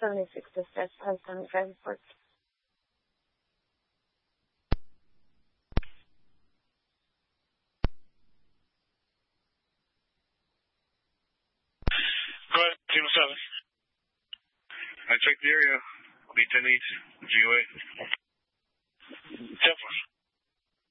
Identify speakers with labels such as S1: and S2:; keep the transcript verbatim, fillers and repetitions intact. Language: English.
S1: seventy-six dispatch, five seventy-five report.
S2: Go ahead, Team seven. I checked the area. I'll be ten eight, G O A. ten four.